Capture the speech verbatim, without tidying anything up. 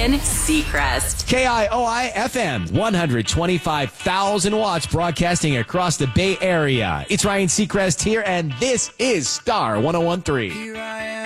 Ryan Seacrest. K I O I F M, one hundred twenty-five thousand watts broadcasting across the Bay Area. It's Ryan Seacrest here, and this is Star one oh one three.